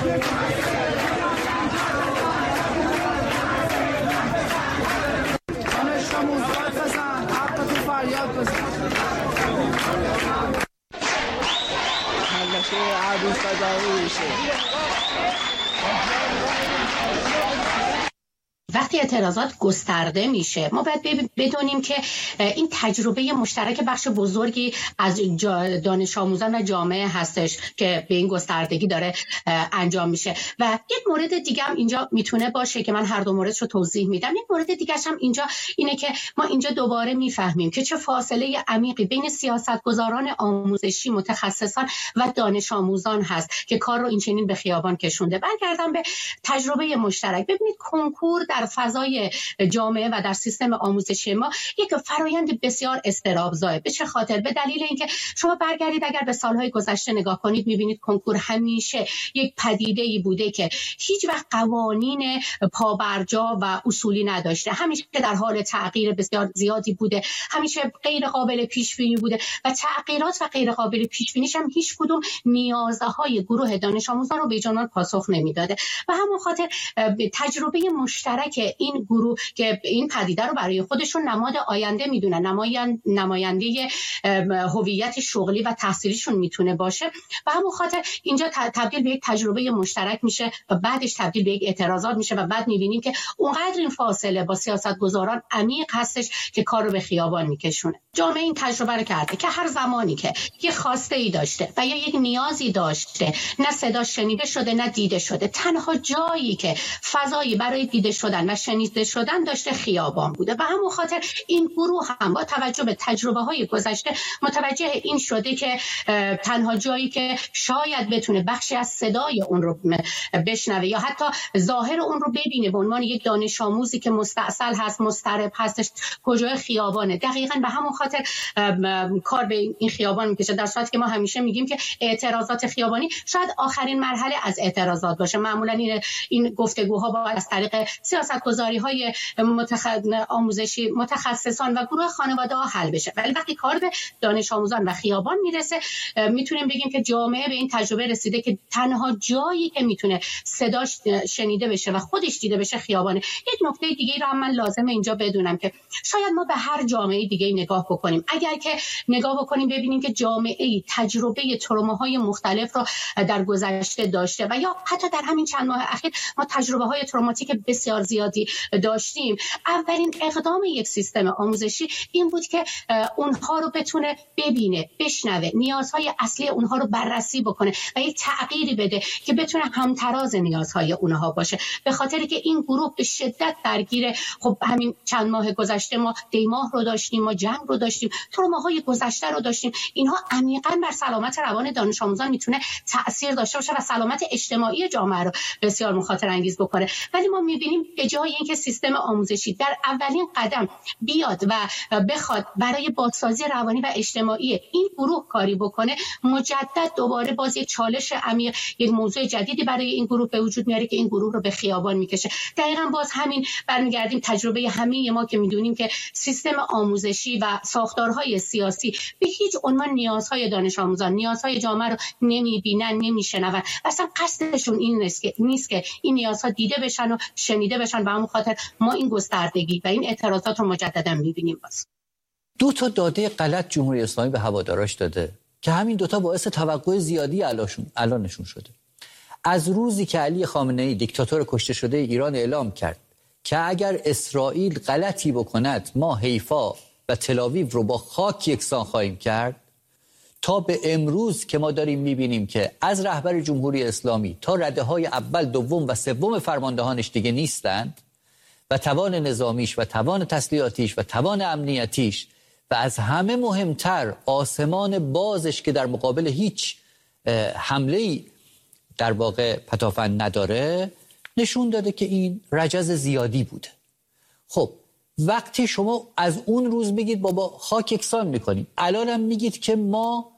وقتی اعتراضات گسترده میشه ما باید بدونیم که این تجربه مشترک بخش بزرگی از دانش آموزان و جامعه هستش که به این گستردگی داره انجام میشه. و یک مورد دیگه هم اینجا میتونه باشه که من هر دو موردش رو توضیح میدم. یک مورد دیگه هم اینجا اینه که ما اینجا دوباره میفهمیم که چه فاصله عمیقی بین سیاستگزاران آموزشی، متخصصان و دانش آموزان هست که کار رو این چنین به خیابان کشونده. برگردم به تجربه مشترک. ببینید کنکور در فضای جامعه و در سیستم آموزشی ما یک فرایند بسیار اضطرابزا. به چه خاطر؟ به دلیل اینکه شما برگردید اگر به سالهای گذشته نگاه کنید می‌بینید کنکور همیشه یک پدیده‌ای بوده که هیچ وقت قوانین پابرجا و اصولی نداشته، همیشه در حال تغییر بسیار زیادی بوده، همیشه غیر قابل پیش بینی بوده و تغییرات و غیر قابل پیش بینیش هم هیچ کدوم نیازهای گروه دانش آموزان رو به جانان پاسخ نمیداده. و همون خاطر تجربه مشترک این گروه که این پدیده رو برای خودشون نماد آینده میدونن، نماینده هویت شغلی و تحصیلیشون میتونه باشه و همون خاطر اینجا تبدیل به یک تجربه مشترک میشه و بعدش تبدیل به یک اعتراضات میشه و بعد میبینیم که اونقدر این فاصله با سیاستگزاران عمیق هستش که کار رو به خیابان میکشونه. جامعه این تجربه رو کرده که هر زمانی که یه خواسته ای داشته و یا یک نیازی داشته، نه صدا شنیده شده نه دیده شده، تنها جایی که فضایی برای دیده شدن و شنیده شدن داشته خیابان بوده. و همون خاطر این گروه هم با توجه به تجربه های گذشته متوجه این شده که تنها جایی که شاید بتونه بخشی از صدای اون رو بشنوه یا حتی ظاهر اون رو ببینه به عنوان یک دانش آموزی که مستعصل هست، مضطرب هستش، کجای خیابانه. دقیقاً به همون خاطر کار به این خیابان میکشه، در صورتی که ما همیشه میگیم که اعتراضات خیابانی شاید آخرین مرحله از اعتراضات باشه. معمولاً این گفتگوها باید از طریق سیاستگزاری‌های آموزشی، متخصصان و گروه خانواده ها حل بشه. ولی وقتی کار به دانش آموزان و خیابان میرسه میتونیم بگیم که جامعه به این تجربه رسیده که تنها جایی که میتونه صداش شنیده بشه و خودش دیده بشه خیابانه. یک نکته دیگه رو هم من لازمه اینجا بدونم که شاید ما به هر جامعه دیگه نگاه بکنیم، اگر که نگاه بکنیم ببینیم که جامعه تجربه تروماهای مختلف رو در گذشته داشته و یا حتی در همین چند ماه اخیر ما تجربه های تروماتیک بسیار زیادی داشتیم. اولین اقدام یک سیستم آموزشی این بود که اونها رو بتونه ببینه، بشنوه، نیازهای اصلی اونها رو بررسی بکنه و یک تغییری بده که بتونه همتراز نیازهای اونها باشه. به خاطر که این گروه به شدت درگیر، خب همین چند ماه گذشته ما دیماه رو داشتیم، ما جنگ رو داشتیم، تروماهای گذشته رو داشتیم. اینها عمیقاً بر سلامت روان دانش آموزان میتونه تأثیر داشته باشه و سلامت اجتماعی جامعه رو بسیار مخاطر انگیز بکنه. ولی ما می‌بینیم به جای اینکه سیستم آموزشی در اولین قدم بیاد و بخواد برای بازسازی روانی و اجتماعی این گروه کاری بکنه، مجدد دوباره باز یک چالش عمیق، یک موضوع جدیدی برای این گروه به وجود میاره که این گروه رو به خیابان میکشه. دقیقاً باز همین برمیگردیم تجربه همه ما که میدونیم که سیستم آموزشی و ساختارهای سیاسی به هیچ عنوان نیازهای دانش آموزان، نیازهای جامعه رو نمیبینن، نمیشنون. اصلا قصدشون این نیست که این نیازها دیده بشن و شنیده بشن. به همون خاطر ما این گستردگی و این اعتراضات رو مجددا میبینیم. باز دو تا داده غلط جمهوری اسلامی به هواداراش داده که همین دوتا باعث توقع زیادی الانشون شده. از روزی که علی خامنه‌ای دیکتاتور کشته شده ایران اعلام کرد که اگر اسرائیل غلطی بکند ما حیفا و تل‌آویو رو با خاک یکسان خواهیم کرد، تا به امروز که ما داریم میبینیم که از رهبر جمهوری اسلامی تا رده‌های اول، دوم و سوم فرماندهانش دیگه نیستند و توان نظامیش و توان تسلیحاتیش و توان امنیتیش و از همه مهمتر آسمان بازش که در مقابل هیچ حمله‌ای در واقع پتافند نداره، نشون داده که این رجز زیادی بوده. خب وقتی شما از اون روز میگید بابا خاک یکسان میکنیم، الان هم میگید که ما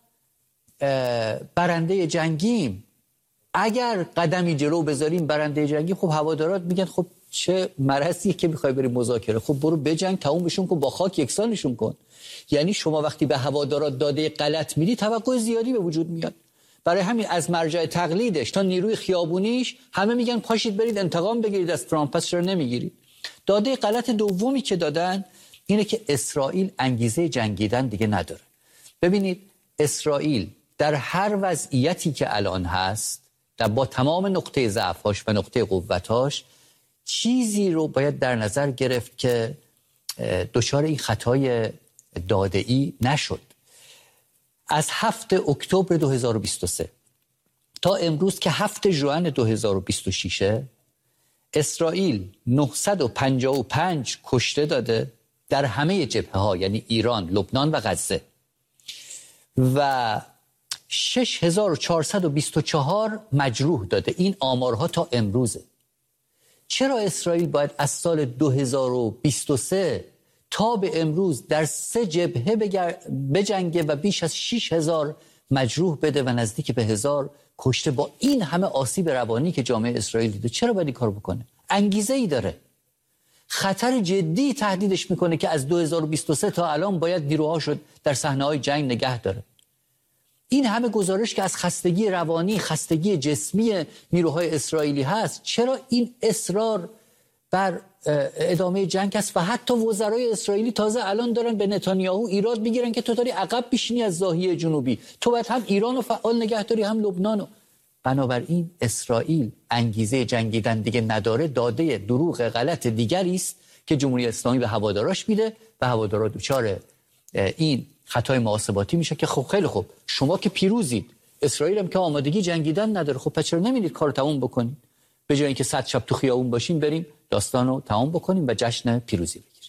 برنده جنگیم، اگر قدمی جلو بذاریم برنده جنگیم، خب هوادارات میگن خب چه مرضیه که میخوای بریم مذاکره، خب برو بجنگ، تمومشون کن، با خاک یکسانشون کن. یعنی شما وقتی به هوادارات داده غلط میدی توقع زیادی به وجود میاد. برای همین از مرجع تقلیدش تا نیروی خیابونیش همه میگن پاشید برید انتقام بگیرید از ترامپ، پس چرا نمیگیرید؟ داده غلط دومی که دادن اینه که اسرائیل انگیزه جنگیدن دیگه نداره. ببینید اسرائیل در هر وضعیتی که الان هست، با تمام نقطه ضعف‌هاش و نقطه قوت‌هاش، چیزی رو باید در نظر گرفت که دچار این خطای داده‌ای نشد. از 7 اکتبر 2023 تا امروز که 7 ژوئن 2026 اسرائیل 955 کشته داده در همه جبهه‌ها، یعنی ایران، لبنان و غزه، و 6424 مجروح داده. این آمارها تا امروزه. چرا اسرائیل باید از سال 2023 تا به امروز در 3 جبهه بجنگه و بیش از 6000 مجروح بده و نزدیک به 1000 کشته با این همه آسیب روانی که جامعه اسرائیل دیده؟ چرا باید این کار بکنه؟ انگیزه ای داره. خطر جدی تهدیدش میکنه که از 2023 تا الان باید نیروهاشو در صحنه‌های جنگ نگه داره. این همه گزارش که از خستگی روانی، خستگی جسمی نیروهای اسرائیلی هست، چرا این اصرار بر ادامه جنگ است؟ و حتی وزرای اسرائیلی تازه الان دارن به نتانیاهو ایراد میگیرن که تو داری عقب پیشینی از ضاحیه جنوبی، تو باید هم ایران رو فعال نگه داری هم لبنان. بنابراین اسرائیل انگیزه جنگیدن دیگه نداره. داده دروغ غلط دیگری است که جمهوری اسلامی به هواداراش میده و هوادارا دچار این خطای محاسباتی میشه که خب خیلی خوب، شما که پیروزید، اسرائیل هم که آمادگی جنگیدن نداره، خب پس چرا نمیرید کارو تموم بکنید؟ به جای اینکه 100 شب تو خیابون باشیم، بریم داستانو تموم بکنیم و جشن پیروزی بگیریم.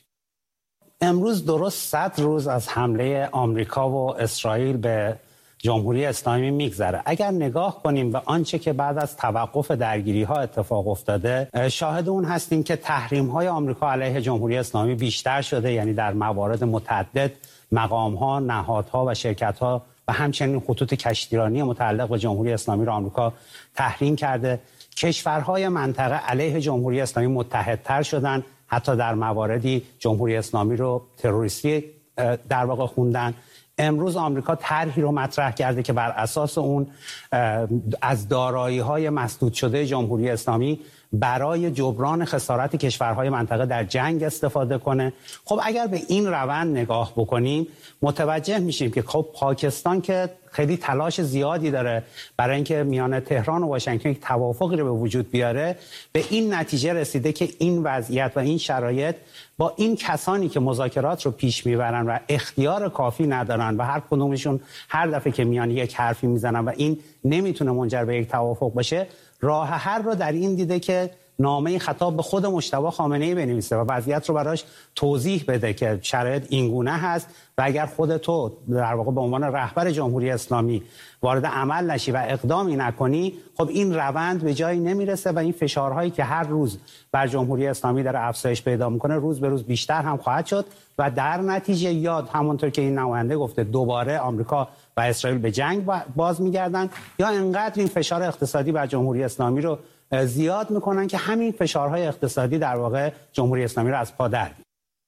امروز درست 100 روز از حمله آمریکا و اسرائیل به جمهوری اسلامی میگذره. اگر نگاه کنیم به آنچه که بعد از توقف درگیری ها اتفاق افتاده، شاهد اون هستیم که تحریم های آمریکا علیه جمهوری اسلامی بیشتر شده. یعنی در موارد متعدد مقام ها، نهادها و شرکت ها و همچنین خطوط کشتیرانی متعلق به جمهوری اسلامی را آمریکا تحریم کرده. کشورهای منطقه علیه جمهوری اسلامی متحدتر شدن، حتی در مواردی جمهوری اسلامی رو تروریستی در واقع خوندن. امروز آمریکا طرحی رو مطرح کرده که بر اساس اون از دارایی‌های مسدود شده جمهوری اسلامی برای جبران خسارت کشورهای منطقه در جنگ استفاده کنه. خب اگر به این روند نگاه بکنیم متوجه میشیم که خب پاکستان که خیلی تلاش زیادی داره برای اینکه میان تهران و واشنگتن یک توافقی رو به وجود بیاره، به این نتیجه رسیده که این وضعیت و این شرایط با این کسانی که مذاکرات رو پیش میبرن و اختیار کافی ندارن و هر کدومشون هر دفعه که میان یک حرفی میزنن و این نمیتونه منجر به یک توافق بشه، راه حل رو در این دیده که نامه خطاب به خود مجتبی خامنه‌ای بنویسه و وضعیت رو براش توضیح بده که شرایط اینگونه هست و اگر خود تو در واقع به عنوان رهبر جمهوری اسلامی وارد عمل نشی و اقدامی نکنی، خب این روند به جایی نمیرسه و این فشارهایی که هر روز بر جمهوری اسلامی داره افزایش پیدا میکنه روز به روز بیشتر هم خواهد شد و در نتیجه یاد همونطور که این نماینده گفته دوباره آمریکا و اسرائیل به جنگ باز میگردن، یا انقدر این فشار اقتصادی بر جمهوری اسلامی رو زیاد میکنن که همین فشارهای اقتصادی در واقع جمهوری اسلامی رو از پا در میاره.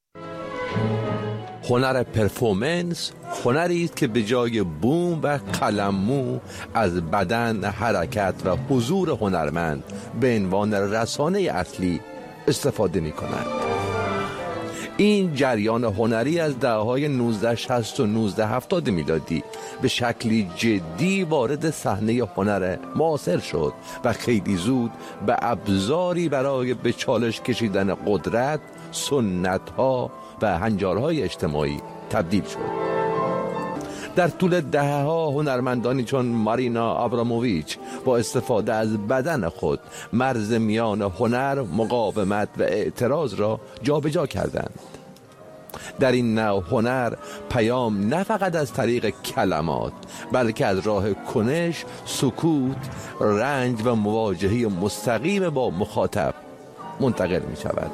هنر پرفورمنس هنری است که به جای بوم و قلممو از بدن، حرکت و حضور هنرمند به عنوان رسانه اصلی استفاده می‌کند. این جریان هنری از دهه‌های 1960 و 1970 میلادی به شکلی جدی وارد صحنه هنر معاصر شد و خیلی زود به ابزاری برای به چالش کشیدن قدرت، سنت‌ها و هنجارهای اجتماعی تبدیل شد. در طول دهه‌ها هنرمندانی چون مارینا آبراموویچ با استفاده از بدن خود مرز میان هنر، مقاومت و اعتراض را جابجا کردند. در این نوع هنر پیام نه فقط از طریق کلمات بلکه از راه کنش، سکوت، رنج و مواجهه مستقیم با مخاطب منتقل می شود.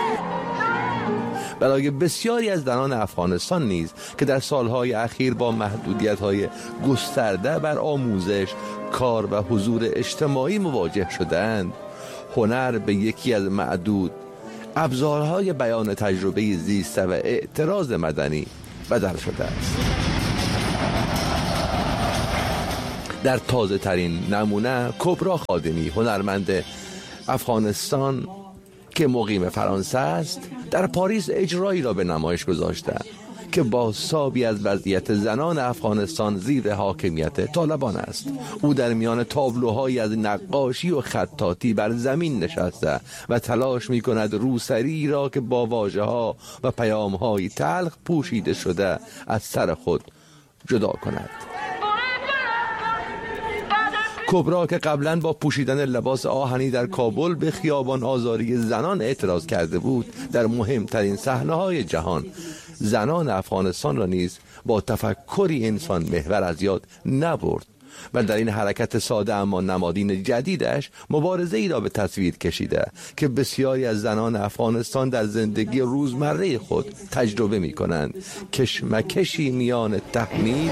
برای بسیاری از زنان افغانستان نیز که در سالهای اخیر با محدودیت‌های گسترده بر آموزش، کار و حضور اجتماعی مواجه شدند، هنر به یکی از معدود ابزارهای بیان تجربه زیسته و اعتراض مدنی بدل شده است. در تازه ترین نمونه کبرا خادمی، هنرمند افغانستان که مقیم فرانسه است، در پاریس اجرایی را به نمایش گذاشته که بازتابی از وضعیت زنان افغانستان زیر حاکمیت طالبان است. او در میان تابلوهایی از نقاشی و خطاطی بر زمین نشسته و تلاش می کند روسری را که با واژه‌ها و پیام‌های تلخ پوشیده شده از سر خود جدا کند. کبرا که قبلا با پوشیدن لباس آهنی در کابل به خیابان آزاری زنان اعتراض کرده بود، در مهمترین صحنه‌های جهان زنان افغانستان را نیز با تفکری انسان محور از یاد نبرد و در این حرکت ساده اما نمادین جدیدش مبارزه ای را به تصویر کشیده که بسیاری از زنان افغانستان در زندگی روزمره خود تجربه می کنند. کشمکشی میان تحمیل،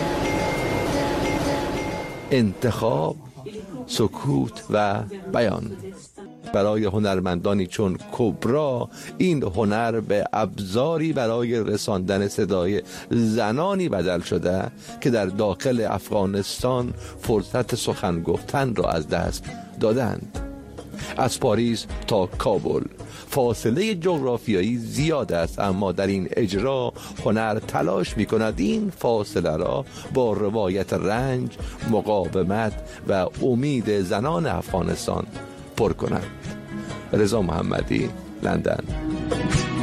انتخاب، سکوت و بیان. برای هنرمندانی چون کبرا این هنر به ابزاری برای رساندن صدای زنانی بدل شده که در داخل افغانستان فرصت سخن گفتن را از دست دادند. از پاریس تا کابل فاصله جغرافیایی زیاد است، اما در این اجرا هنر تلاش می کند این فاصله را با روایت رنج، مقاومت و امید زنان افغانستان پر کند. رضا محمدی، لندن.